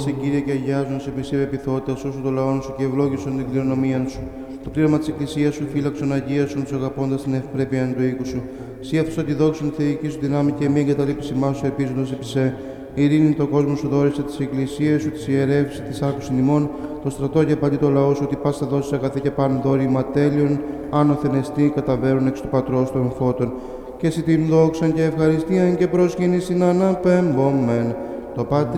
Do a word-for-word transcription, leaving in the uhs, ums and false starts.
σε Κύριε και αγιάζον σε πλησίευε επιθότητα, σώσου το λαό σου και ευλόγησον την κληρονομία σου. Το πλήρωμα τη Εκκλησίας σου φύλαξον, αγίασον του αγαπώντα την ευπρέπεια του οίκου σου. Σύ αυτό τη δόξον θεϊκή σου δυνάμει και μη εγκαταλείψη μα σου ελπίζοντα επί σε. Ειρήνη το κόσμο σου δόρισε τη Εκκλησία σου, τη ιερεύση, τη άκουση ημών, το στρατό και παντί το λαό σου, ότι πα θα δώσει αγαθή και παν δόρημα τέλειων, άνωθεν εστί καταβαίνουν εξ του πατρός των φώτων. Και εσύ την δόξαν και ευχαριστίαν και προσκύνησιν αναπέμπομεν. Το Πατρί